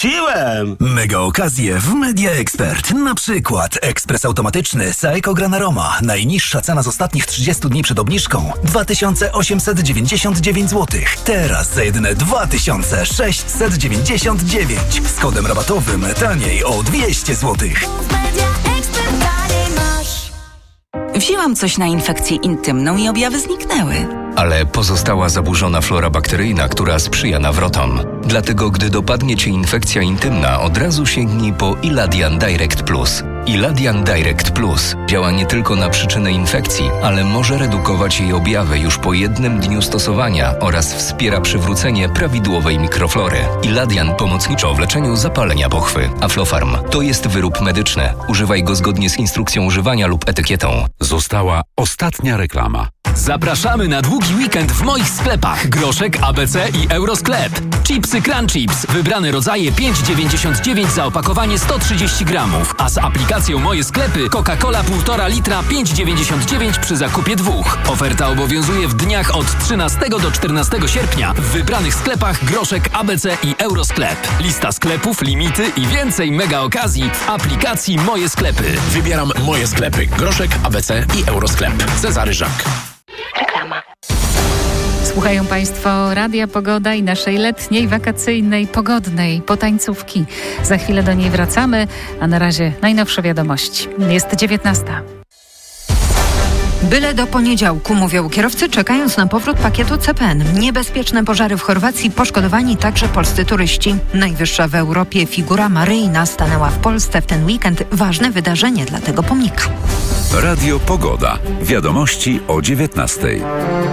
Wróciłem! Mega okazje w Media Expert. Na przykład ekspres automatyczny Saeco Granaroma. Najniższa cena z ostatnich 30 dni przed obniżką 2899 zł. Teraz za jedyne 2699. Z kodem rabatowym taniej o 200 zł. Wzięłam coś na infekcję intymną i objawy zniknęły. Ale pozostała zaburzona flora bakteryjna, która sprzyja nawrotom. Dlatego, gdy dopadnie Cię infekcja intymna, od razu sięgnij po Iladian Direct Plus. Iladian Direct Plus działa nie tylko na przyczynę infekcji, ale może redukować jej objawy już po jednym dniu stosowania oraz wspiera przywrócenie prawidłowej mikroflory. Iladian pomocniczo w leczeniu zapalenia pochwy. Aflofarm to jest wyrób medyczny. Używaj go zgodnie z instrukcją używania lub etykietą. Została ostatnia reklama. Zapraszamy na długi weekend w moich sklepach. Groszek, ABC i Eurosklep. Chipsy Crunchips. Wybrane rodzaje 5,99 za opakowanie 130 gramów. A z aplikacją Moje Sklepy Coca-Cola 1,5 litra 5,99 przy zakupie 2. Oferta obowiązuje w dniach od 13 do 14 sierpnia. W wybranych sklepach Groszek, ABC i Eurosklep. Lista sklepów, limity i więcej mega okazji w aplikacji Moje Sklepy. Wybieram Moje Sklepy. Groszek, ABC i Eurosklep. Cezary Żak. Reklama. Słuchają Państwo Radia Pogoda i naszej letniej, wakacyjnej, pogodnej potańcówki. Za chwilę do niej wracamy, a na razie najnowsze wiadomości. Jest 19. Byle do poniedziałku, mówią kierowcy, czekając na powrót pakietu CPN. Niebezpieczne pożary w Chorwacji, poszkodowani także polscy turyści. Najwyższa w Europie figura Maryjna stanęła w Polsce w ten weekend. Ważne wydarzenie dla tego pomnika. Radio Pogoda. Wiadomości o 19:00.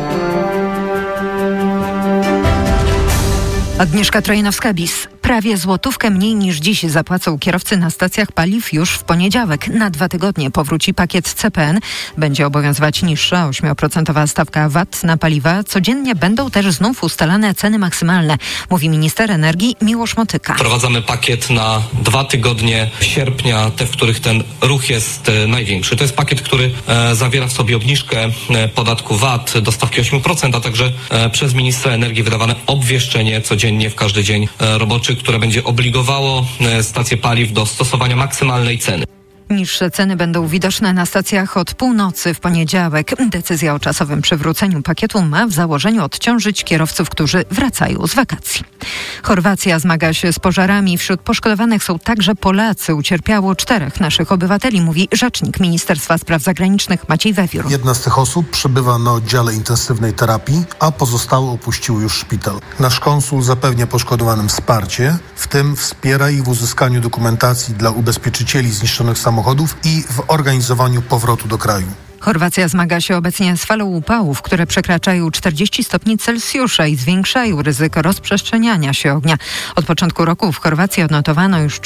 Agnieszka Trojanowska-Bis. Prawie złotówkę mniej niż dziś zapłacą kierowcy na stacjach paliw już w poniedziałek. Na 2 tygodnie powróci pakiet CPN. Będzie obowiązywać niższa 8% stawka VAT na paliwa. Codziennie będą też znów ustalane ceny maksymalne, mówi minister energii Miłosz Motyka. Wprowadzamy pakiet na 2 tygodnie sierpnia, te, w których ten ruch jest największy. To jest pakiet, który zawiera w sobie obniżkę podatku VAT do stawki 8%, a także przez ministra energii wydawane obwieszczenie codziennie w każdy dzień roboczy, które będzie obligowało stacje paliw do stosowania maksymalnej ceny. Niższe ceny będą widoczne na stacjach od północy w poniedziałek. Decyzja o czasowym przywróceniu pakietu ma w założeniu odciążyć kierowców, którzy wracają z wakacji. Chorwacja zmaga się z pożarami. Wśród poszkodowanych są także Polacy. Ucierpiało 4 naszych obywateli, mówi rzecznik Ministerstwa Spraw Zagranicznych Maciej Wewiór. Jedna z tych osób przebywa na oddziale intensywnej terapii, a pozostałe opuściły już szpital. Nasz konsul zapewnia poszkodowanym wsparcie, w tym wspiera ich w uzyskaniu dokumentacji dla ubezpieczycieli zniszczonych samochodów i w organizowaniu powrotu do kraju. Chorwacja zmaga się obecnie z falą upałów, które przekraczają 40 stopni Celsjusza i zwiększają ryzyko rozprzestrzeniania się ognia. Od początku roku w Chorwacji odnotowano już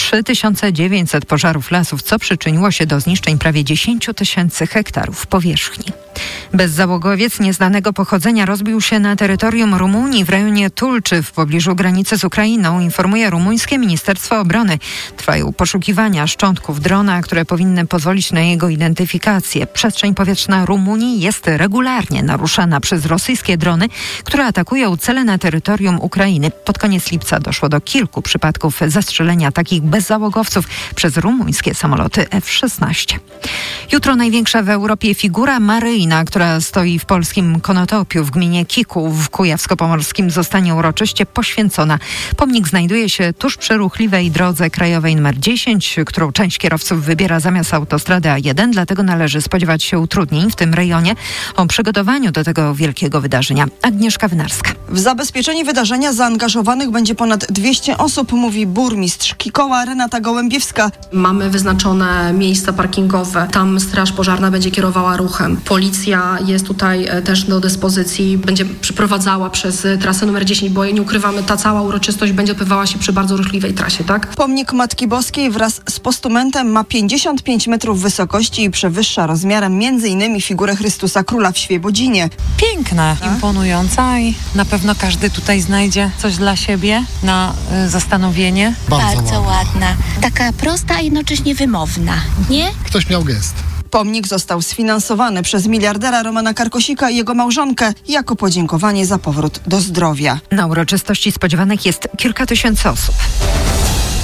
3900 pożarów lasów, co przyczyniło się do zniszczeń prawie 10 000 hektarów powierzchni. Bezzałogowiec nieznanego pochodzenia rozbił się na terytorium Rumunii w rejonie Tulczy w pobliżu granicy z Ukrainą, informuje rumuńskie Ministerstwo Obrony. Trwają poszukiwania szczątków drona, które powinny pozwolić na jego identyfikację. Przestrzeń powietrzna Rumunii jest regularnie naruszana przez rosyjskie drony, które atakują cele na terytorium Ukrainy. Pod koniec lipca doszło do kilku przypadków zastrzelenia takich bezzałogowców przez rumuńskie samoloty F-16. Jutro największa w Europie figura Maryjna, która stoi w polskim Konotopiu w gminie Kików w Kujawsko-Pomorskim, zostanie uroczyście poświęcona. Pomnik znajduje się tuż przy ruchliwej drodze krajowej nr 10, którą część kierowców wybiera zamiast autostrady A1, dlatego należy spodziewać się utrudnień w tym rejonie. O przygotowaniu do tego wielkiego wydarzenia Agnieszka Wynarska. W zabezpieczenie wydarzenia zaangażowanych będzie ponad 200 osób, mówi burmistrz Kikoła Renata Gołębiewska. Mamy wyznaczone miejsca parkingowe. Tam straż pożarna będzie kierowała ruchem. Policja jest tutaj też do dyspozycji. Będzie przeprowadzała przez trasę numer 10, bo nie ukrywamy, ta cała uroczystość będzie odbywała się przy bardzo ruchliwej trasie, tak? Pomnik Matki Boskiej wraz z postumentem ma 55 metrów wysokości i przewyższa rozmiarem m.in. figurę Chrystusa Króla w Świebodzinie. Piękna, imponująca i na pewno każdy tutaj znajdzie coś dla siebie na zastanowienie. Bardzo ładna. Taka prosta, a jednocześnie wymowna, nie? Ktoś miał gest. Pomnik został sfinansowany przez miliardera Romana Karkosika i jego małżonkę jako podziękowanie za powrót do zdrowia. Na uroczystości spodziewanych jest kilka tysięcy osób.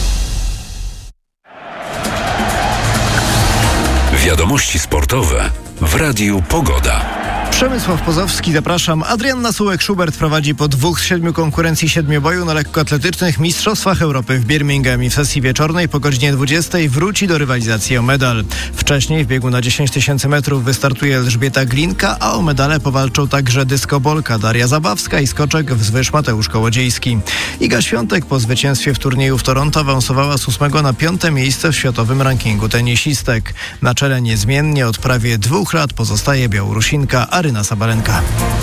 Wiadomości sportowe w Radiu Pogoda. Przemysław Pozowski, zapraszam. Adrianna Sułek-Schubert prowadzi po 2 z 7 konkurencji 7-boju na lekkoatletycznych Mistrzostwach Europy w Birmingham i w sesji wieczornej po godzinie 20 wróci do rywalizacji o medal. Wcześniej w biegu na 10 000 metrów wystartuje Elżbieta Glinka, a o medale powalczą także dyskobolka Daria Zabawska i skoczek wzwyż Mateusz Kołodziejski. Iga Świątek po zwycięstwie w turnieju w Toronto awansowała z 8 na 5 miejsce w światowym rankingu tenisistek. Na czele niezmiennie od prawie 2 lat pozostaje Białorusinka Aryna Sabalenka.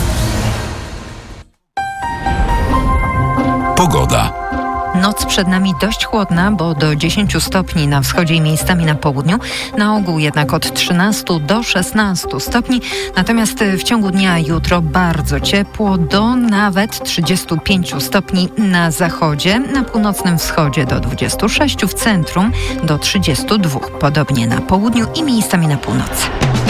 Pogoda. Noc przed nami dość chłodna, bo do 10 stopni na wschodzie i miejscami na południu. Na ogół jednak od 13 do 16 stopni. Natomiast w ciągu dnia jutro bardzo ciepło, do nawet 35 stopni na zachodzie. Na północnym wschodzie do 26, w centrum do 32. Podobnie na południu i miejscami na północy.